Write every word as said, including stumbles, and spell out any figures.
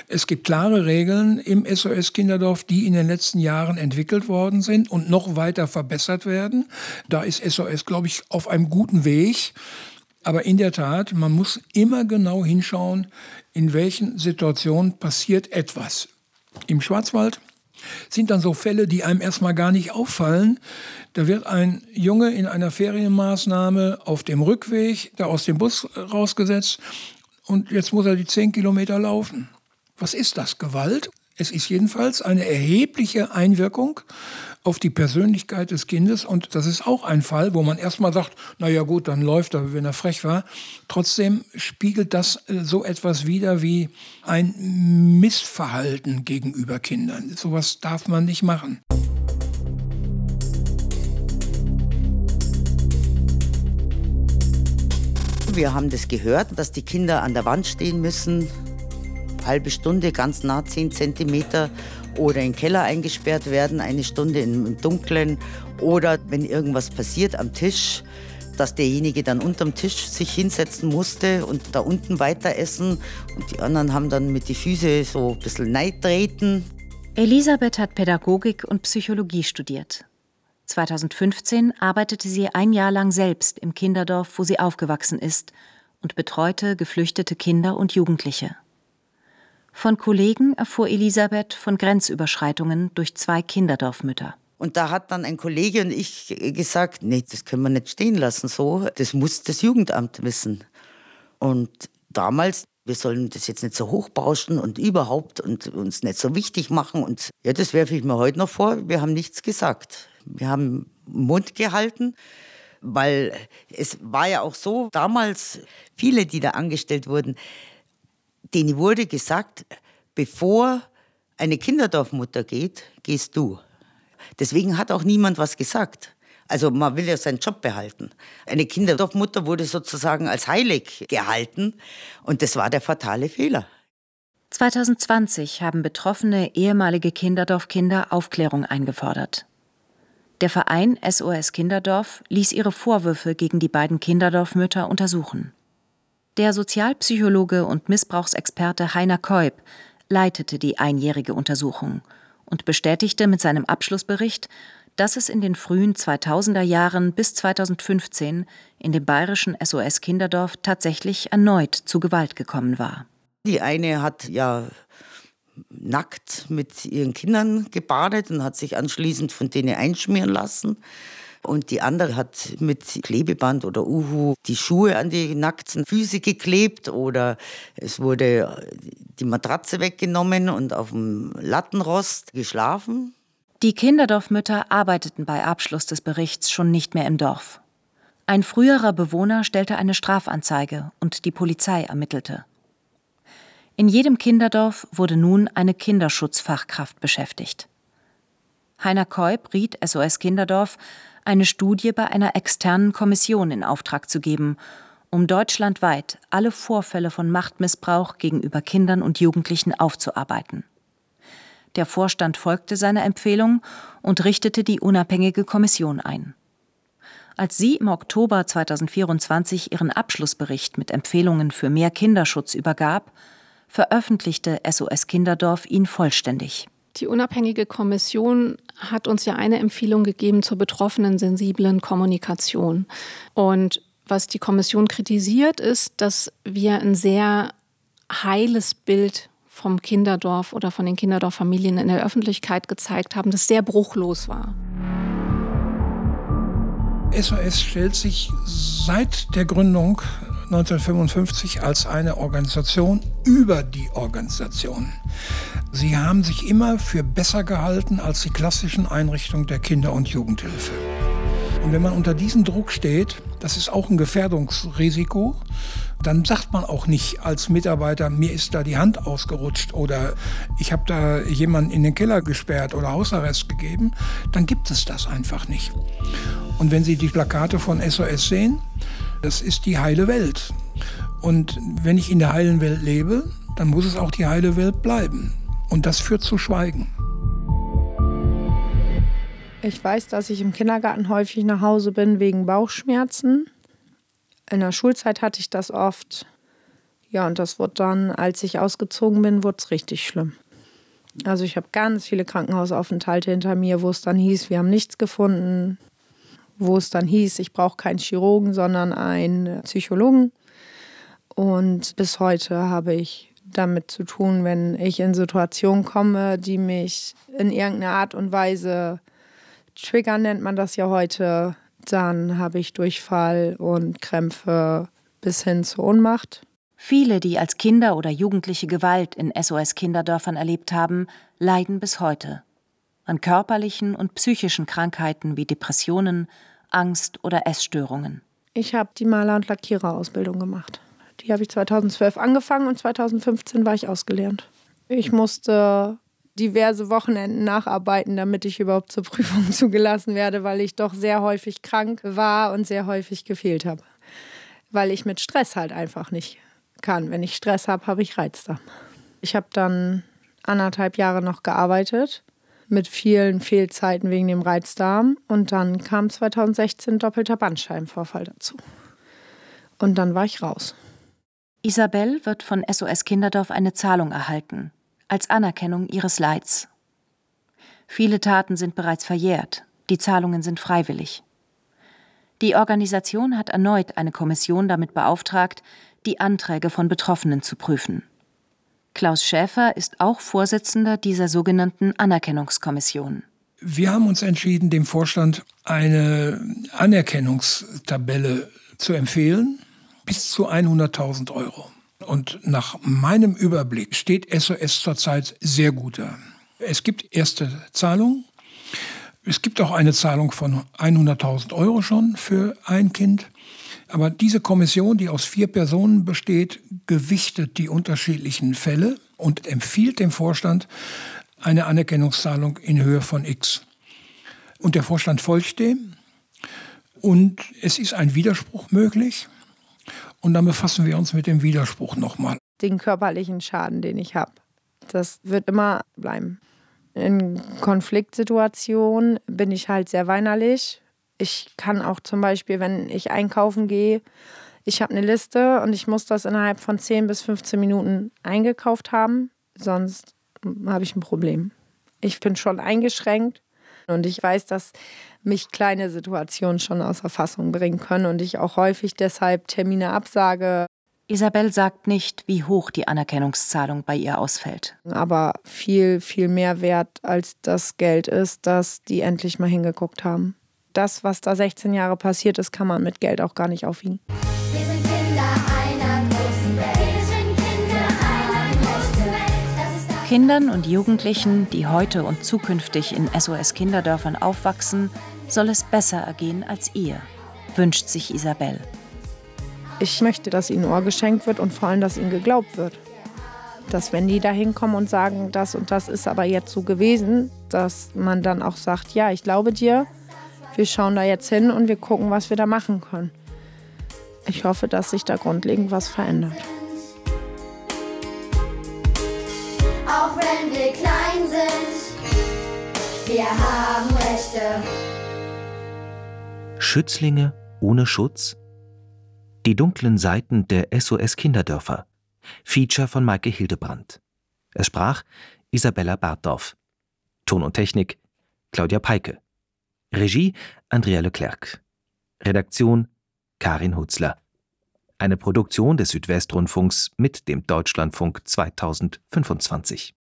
Es gibt klare Regeln im S O S Kinderdorf, die in den letzten Jahren entwickelt worden sind und noch weiter verbessert werden. Da ist S O S, glaube ich, auf einem guten Weg. Aber in der Tat, man muss immer genau hinschauen, in welchen Situationen passiert etwas. Im Schwarzwald sind dann so Fälle, die einem erstmal gar nicht auffallen. Da wird ein Junge in einer Ferienmaßnahme auf dem Rückweg da aus dem Bus rausgesetzt und jetzt muss er die zehn Kilometer laufen. Was ist das? Gewalt? Es ist jedenfalls eine erhebliche Einwirkung auf die Persönlichkeit des Kindes und das ist auch ein Fall, wo man erstmal sagt, na ja gut, dann läuft er, wenn er frech war. Trotzdem spiegelt das so etwas wider wie ein Missverhalten gegenüber Kindern. Sowas darf man nicht machen. Wir haben das gehört, dass die Kinder an der Wand stehen müssen, halbe Stunde, ganz nah zehn Zentimeter, oder in den Keller eingesperrt werden, eine Stunde im Dunkeln, oder wenn irgendwas passiert am Tisch, dass derjenige dann unterm Tisch sich hinsetzen musste und da unten weiter essen und die anderen haben dann mit den Füßen so ein bisschen neidtreten. Elisabeth hat Pädagogik und Psychologie studiert. zweitausendfünfzehn arbeitete sie ein Jahr lang selbst im Kinderdorf, wo sie aufgewachsen ist, und betreute geflüchtete Kinder und Jugendliche. Von Kollegen erfuhr Elisabeth von Grenzüberschreitungen durch zwei Kinderdorfmütter. Und da hat dann ein Kollege und ich gesagt, nee, das können wir nicht stehen lassen so, das muss das Jugendamt wissen. Und damals, wir sollen das jetzt nicht so hochbauschen und überhaupt und uns nicht so wichtig machen. Und ja, das werfe ich mir heute noch vor, wir haben nichts gesagt. Wir haben Mund gehalten, weil es war ja auch so, damals viele, die da angestellt wurden, denen wurde gesagt, bevor eine Kinderdorfmutter geht, gehst du. Deswegen hat auch niemand was gesagt. Also man will ja seinen Job behalten. Eine Kinderdorfmutter wurde sozusagen als heilig gehalten und das war der fatale Fehler. zweitausendzwanzig haben betroffene ehemalige Kinderdorfkinder Aufklärung eingefordert. Der Verein S O S Kinderdorf ließ ihre Vorwürfe gegen die beiden Kinderdorfmütter untersuchen. Der Sozialpsychologe und Missbrauchsexperte Heiner Keup leitete die einjährige Untersuchung und bestätigte mit seinem Abschlussbericht, dass es in den frühen zweitausender Jahren bis zweitausendfünfzehn in dem bayerischen S O S Kinderdorf tatsächlich erneut zu Gewalt gekommen war. Die eine hat ja nackt mit ihren Kindern gebadet und hat sich anschließend von denen einschmieren lassen. Und die andere hat mit Klebeband oder Uhu die Schuhe an die nackten Füße geklebt oder es wurde die Matratze weggenommen und auf dem Lattenrost geschlafen. Die Kinderdorfmütter arbeiteten bei Abschluss des Berichts schon nicht mehr im Dorf. Ein früherer Bewohner stellte eine Strafanzeige und die Polizei ermittelte. In jedem Kinderdorf wurde nun eine Kinderschutzfachkraft beschäftigt. Heiner Keup riet S O S Kinderdorf, eine Studie bei einer externen Kommission in Auftrag zu geben, um deutschlandweit alle Vorfälle von Machtmissbrauch gegenüber Kindern und Jugendlichen aufzuarbeiten. Der Vorstand folgte seiner Empfehlung und richtete die unabhängige Kommission ein. Als sie im Oktober zweitausendvierundzwanzig ihren Abschlussbericht mit Empfehlungen für mehr Kinderschutz übergab, veröffentlichte S O S Kinderdorf ihn vollständig. Die unabhängige Kommission hat uns ja eine Empfehlung gegeben zur betroffenen sensiblen Kommunikation. Und was die Kommission kritisiert, ist, dass wir ein sehr heiles Bild vom Kinderdorf oder von den Kinderdorffamilien in der Öffentlichkeit gezeigt haben, das sehr bruchlos war. S O S stellt sich seit der Gründung neunzehnhundertfünfundfünfzig als eine Organisation über die Organisation. Sie haben sich immer für besser gehalten als die klassischen Einrichtungen der Kinder- und Jugendhilfe. Und wenn man unter diesem Druck steht, das ist auch ein Gefährdungsrisiko, dann sagt man auch nicht als Mitarbeiter, mir ist da die Hand ausgerutscht oder ich habe da jemanden in den Keller gesperrt oder Hausarrest gegeben, dann gibt es das einfach nicht. Und wenn Sie die Plakate von S O S sehen, das ist die heile Welt. Und wenn ich in der heilen Welt lebe, dann muss es auch die heile Welt bleiben. Und das führt zu Schweigen. Ich weiß, dass ich im Kindergarten häufig nach Hause bin wegen Bauchschmerzen. In der Schulzeit hatte ich das oft. Ja, und das wurde dann, als ich ausgezogen bin, wurde es richtig schlimm. Also ich habe ganz viele Krankenhausaufenthalte hinter mir, wo es dann hieß, wir haben nichts gefunden. Wo es dann hieß, ich brauche keinen Chirurgen, sondern einen Psychologen. Und bis heute habe ich damit zu tun, wenn ich in Situationen komme, die mich in irgendeiner Art und Weise triggern, nennt man das ja heute, dann habe ich Durchfall und Krämpfe bis hin zur Ohnmacht. Viele, die als Kinder oder Jugendliche Gewalt in S O S-Kinderdörfern erlebt haben, leiden bis heute an körperlichen und psychischen Krankheiten wie Depressionen, Angst oder Essstörungen. Ich habe die Maler- und Lackiererausbildung gemacht. Die habe ich zweitausendzwölf angefangen und zweitausendfünfzehn war ich ausgelernt. Ich musste diverse Wochenenden nacharbeiten, damit ich überhaupt zur Prüfung zugelassen werde, weil ich doch sehr häufig krank war und sehr häufig gefehlt habe. Weil ich mit Stress halt einfach nicht kann. Wenn ich Stress habe, habe ich Reizdarm. Ich habe dann anderthalb Jahre noch gearbeitet, mit vielen Fehlzeiten wegen dem Reizdarm. Und dann kam zweitausendsechzehn doppelter Bandscheibenvorfall dazu. Und dann war ich raus. Isabel wird von S O S Kinderdorf eine Zahlung erhalten, als Anerkennung ihres Leids. Viele Taten sind bereits verjährt, die Zahlungen sind freiwillig. Die Organisation hat erneut eine Kommission damit beauftragt, die Anträge von Betroffenen zu prüfen. Klaus Schäfer ist auch Vorsitzender dieser sogenannten Anerkennungskommission. Wir haben uns entschieden, dem Vorstand eine Anerkennungstabelle zu empfehlen, bis zu hunderttausend Euro. Und nach meinem Überblick steht S O S zurzeit sehr gut da. Es gibt erste Zahlungen. Es gibt auch eine Zahlung von hunderttausend Euro schon für ein Kind. Aber diese Kommission, die aus vier Personen besteht, gewichtet die unterschiedlichen Fälle und empfiehlt dem Vorstand eine Anerkennungszahlung in Höhe von X. Und der Vorstand folgt dem. Und es ist ein Widerspruch möglich. Und dann befassen wir uns mit dem Widerspruch nochmal. Den körperlichen Schaden, den ich habe, das wird immer bleiben. In Konfliktsituationen bin ich halt sehr weinerlich. Ich kann auch zum Beispiel, wenn ich einkaufen gehe, ich habe eine Liste und ich muss das innerhalb von zehn bis fünfzehn Minuten eingekauft haben, sonst habe ich ein Problem. Ich bin schon eingeschränkt und ich weiß, dass mich kleine Situationen schon außer Fassung bringen können und ich auch häufig deshalb Termine absage. Isabel sagt nicht, wie hoch die Anerkennungszahlung bei ihr ausfällt. Aber viel, viel mehr wert als das Geld ist, dass die endlich mal hingeguckt haben. Das, was da sechzehn Jahre passiert ist, kann man mit Geld auch gar nicht aufwiegen. Wir sind Kinder einer großen Welt. Wir sind Kinder einer großen Welt. Das ist das Kindern und Jugendlichen, die heute und zukünftig in S O S-Kinderdörfern aufwachsen, soll es besser ergehen als ihr, wünscht sich Isabel. Ich möchte, dass ihnen Ohr geschenkt wird und vor allem, dass ihnen geglaubt wird. Dass wenn die da hinkommen und sagen, das und das ist aber jetzt so gewesen, dass man dann auch sagt, ja, ich glaube dir, wir schauen da jetzt hin und wir gucken, was wir da machen können. Ich hoffe, dass sich da grundlegend was verändert. Auch wenn wir klein sind, wir haben Rechte. Schützlinge ohne Schutz? Die dunklen Seiten der S O S-Kinderdörfer. Feature von Maike Hildebrandt. Es sprach Isabella Bartdorf. Ton und Technik Claudia Peike. Regie Andrea Leclerc. Redaktion Karin Hutzler. Eine Produktion des Südwestrundfunks mit dem Deutschlandfunk zweitausendfünfundzwanzig.